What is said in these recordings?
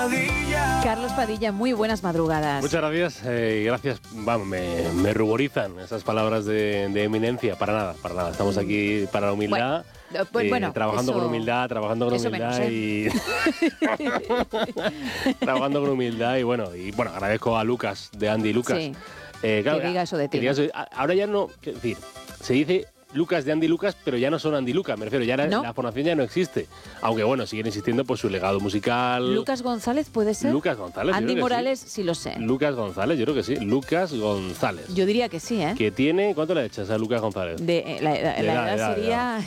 Padilla. Carlos Padilla, muy buenas madrugadas. Muchas gracias, gracias. Vamos, me ruborizan esas palabras de eminencia. Para nada. Estamos aquí para la humildad. Bueno, trabajando eso, con humildad menos, y trabajando con humildad y bueno, agradezco a Lucas de Andy Lucas. Sí, claro, que diga eso de ti. Ahora ya no, es decir, se dice Lucas de Andy Lucas, pero ya no son Andy Lucas, me refiero, ya ¿No? la formación ya no existe. Aunque bueno, siguen existiendo pues su legado musical. Lucas González, ¿puede ser? Lucas González. Andy Morales, sí lo sé. Lucas González, yo creo que sí. Lucas González. Yo diría que sí, ¿eh? Que tiene, ¿cuánto le echas a Lucas González? La edad sería...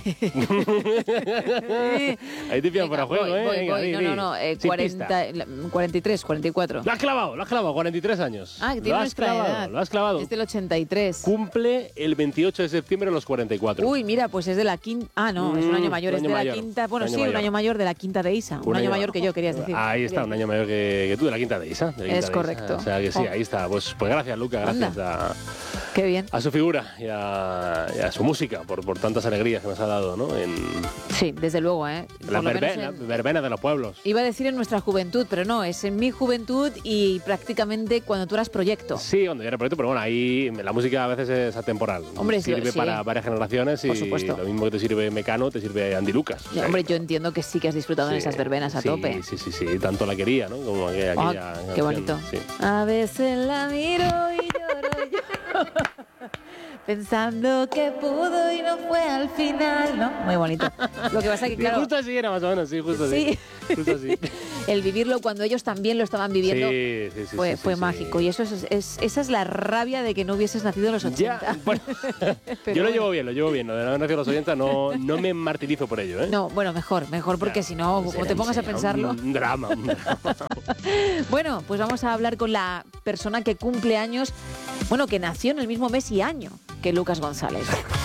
Ahí te pillan para juego, voy. No, 43, 44. Lo has clavado, 43 años. Ah, que tiene nuestra edad. Lo has clavado. Es del 83. Cumple el 28 de septiembre los 44. Uy, mira, pues es de la quinta... Ah, no, es un año mayor, es de la quinta... Bueno, sí, un año mayor de la quinta de Isa. Un año mayor que yo, querías decir. Ahí está, un año mayor que tú, de la quinta de Isa. Es correcto. O sea que sí, ahí está. Pues gracias, Lucas, gracias Qué bien. a su figura y a su música por tantas alegrías que nos ha dado, ¿no? Sí, desde luego, ¿eh? La verbena de los pueblos. Iba a decir en nuestra juventud, pero no, es en mi juventud y prácticamente cuando tú eras proyecto. Sí, cuando yo era proyecto, pero bueno, ahí la música a veces es atemporal. Hombre, sirve sí. para varias generaciones y Por supuesto. lo mismo que te sirve Mecano, te sirve Andy Lucas. O sea, Hombre, yo entiendo que sí que has disfrutado en esas verbenas a tope. Sí, tanto la quería, ¿no? Como aquella Qué canción, bonito. sí. A veces la miro y lloro. Pensando que pudo y no fue al final, ¿no? Muy bonito. Lo que pasa es que, claro... Justo así era más o menos, sí, justo así. Justo así. El vivirlo cuando ellos también lo estaban viviendo fue mágico. Sí. Y eso esa es la rabia de que no hubieses nacido en los 80. Ya, bueno, yo lo llevo bien. Lo de no haber nacido en los 80 no me martirizo por ello, ¿eh? No, bueno, mejor porque si no, como te pongas a pensarlo... Un drama. Bueno, pues vamos a hablar con la persona que cumple años, bueno, que nació en el mismo mes y año que Lucas González.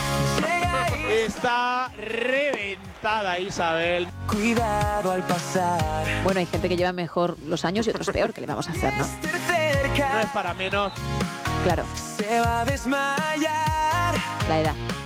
Está reventada Isabel. Cuidado al pasar. Bueno, hay gente que lleva mejor los años y otros peor, ¿qué le vamos a hacer, no? No es para menos. Claro, Se va a desmayar. la edad.